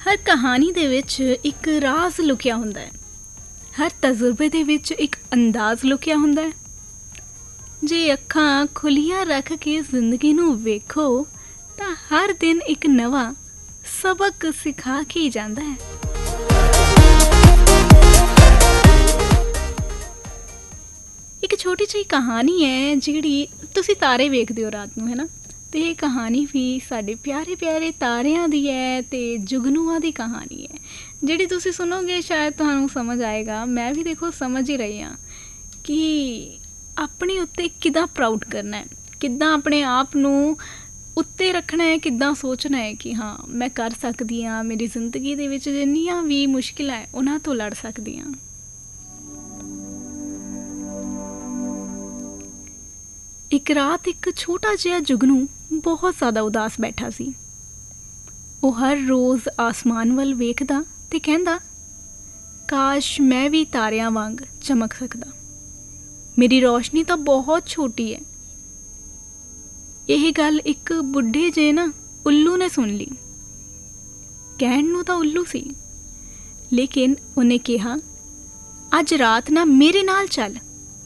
हर कहानी दे विच एक राज लुकिया हुंदा है। हर तजुर्बे दे विच एक अंदाज लुकिया हुंदा है। जे अखां खुलियां रख के जिंदगी नूं वेखो तां हर दिन एक नवा सबक सिखा के ही जांदा है। एक छोटी जी कहानी है जिहड़ी तुसी तारे वेखदे हो रात नूं, है ना। तो ये कहानी भी साडे प्यारे प्यारे तारियां दी है ते जुगनुआं दी कहानी है जिहड़ी तुसी सुनोगे शायद तुहानूं समझ आएगा। मैं भी देखो समझ ही रही हाँ कि अपने उत्ते किद्दां प्राउड करना है, किद्दां अपने आप नूं उत्ते रखना है, किद्दां सोचना है कि हाँ मैं कर सकदी हाँ, मेरी जिंदगी दे विच जिन्नियां भी मुश्किलां है उन्हां तों लड़ सकदी हाँ। एक रात एक छोटा जिहा जुगनू बहुत ज़्यादा उदास बैठा सी। वो हर रोज़ आसमान वल वेखदा ते कहंदा, काश मैं भी तारियां वांग चमक सकदा। मेरी रोशनी तो बहुत छोटी है। यही गल एक बुढ़े जे ना उल्लू ने सुन ली। कहण नूं तां उल्लू सी, लेकिन उन्हें कहा, अज रात ना मेरे नाल चल।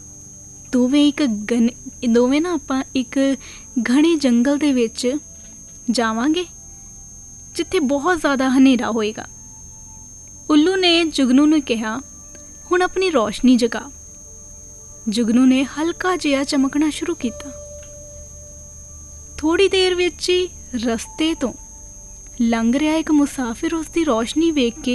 दोवें ना आपां एक घने जंगल दे विच जावांगे जिथे बहुत ज़्यादा हनेरा होएगा। उल्लू ने जुगनू ने कहा, हुण अपनी रोशनी जगा। जुगनू ने हल्का जिहा चमकना शुरू किया। थोड़ी देर विच ही रस्ते तो लंघ रहा एक मुसाफिर उसकी रोशनी वेख के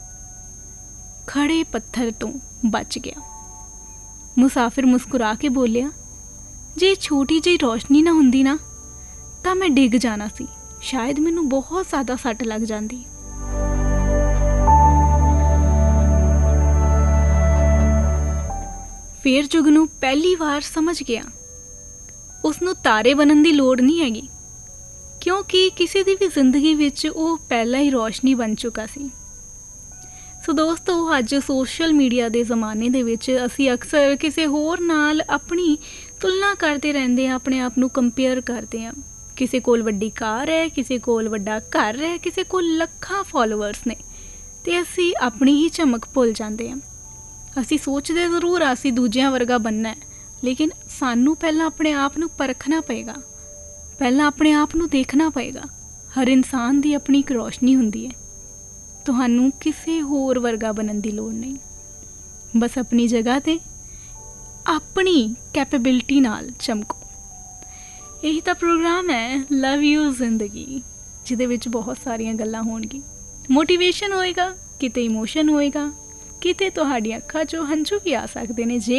खड़े पत्थर तो बच गया। मुसाफिर मुस्कुरा के बोलिया, जे छोटी जी रोशनी ना हुंदी ना तां मैं डिग जाना सी, शायद मैनू बहुत ज़्यादा सट लग जाती। फिर जुगनू पहली बार समझ गया उसनू तारे बनन दी लोड़ नहीं हैगी, क्योंकि किसी दी भी जिंदगी विच वो पहला ही रोशनी बन चुका सी। सो दोस्तों, अज सोशल मीडिया के जमाने दे विच असी अक्सर किसी होर नाल अपनी तुलना करते रहंदे हैं, अपने आप नूं कंपेयर करते हैं। किसी कोल वड्डी कार है, किसी कोल वड्डा घर है, किसी कोल लखां फॉलोअर्स ने, ते असी अपनी ही चमक भुल जाते हैं। असी सोचते जरूर असी दूजियां वर्गा बनना है, लेकिन सानू पहला अपने आप नूं परखना पएगा, पहला अपने आप नूं देखना पएगा। हर इंसान दी अपनी एक रोशनी हुंदी है। तुहानू किसी होर वर्गा बनन दी लोड़ नहीं, बस अपनी जगह ते अपनी कैपेबिलिटी नाल चमको। यही तो प्रोग्राम है लव यू जिंदगी, जिदे विच बहुत सारियां गल्लां होणगी। मोटिवेशन होएगा, किते इमोशन होएगा, किते तुहाडी अखां चों हंझू भी आ सकदे ने। जे